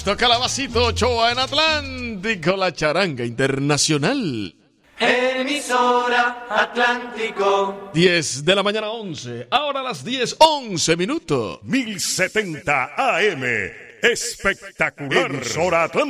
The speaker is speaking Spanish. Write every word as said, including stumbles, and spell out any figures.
Ernesto Calabacito Ochoa en Atlántico, la charanga internacional. Emisora Atlántico. diez de la mañana once, ahora las diez, once minutos. mil setenta A M, espectacular. Emisora Atlántico.